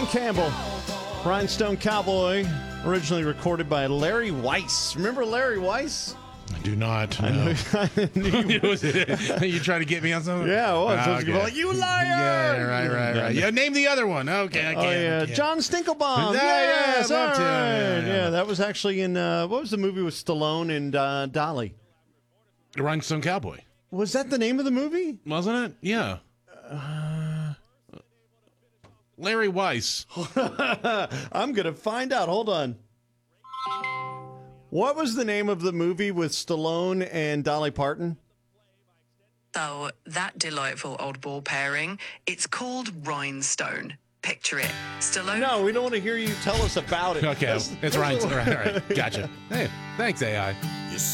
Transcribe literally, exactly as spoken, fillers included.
Campbell, Rhinestone Cowboy, originally recorded by Larry Weiss. Remember Larry Weiss? I do not. I No. know. I knew you- You trying to get me on something? yeah, it was. Ah, I was gonna be like, you liar! Yeah, right, right, right. Yeah, name the other one. Okay, I can't. Oh, I yeah. can't. John Stinkelbaum. Yeah, yeah, yes, I'd all love to. right. Yeah, Yeah, yeah. that was actually in, uh, what was the movie with Stallone and uh, Dolly? The Rhinestone Cowboy. Was that the name of the movie? Wasn't it? Yeah. Uh, Larry Weiss. I'm going to find out. Hold on. What was the name of the movie with Stallone and Dolly Parton? So, that delightful old ball pairing, it's called Rhinestone. Picture it. Stallone. No, we don't want to hear you tell us about it. Okay, That's- it's Rhinestone. All right, all right. Gotcha. Hey, thanks, A I.